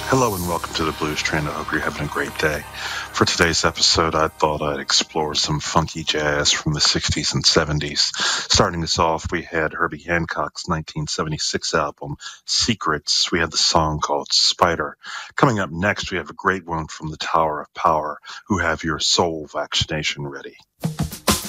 Hello and welcome to the Blues Train. I hope you're having a great day. For today's episode, I thought I'd explore some funky jazz from the 60s and 70s. Starting us off, we had Herbie Hancock's 1976 album, Secrets. We had the song called Spider. Coming up next, we have a great one from the Tower of Power, Who Have Your Soul Vaccination Ready.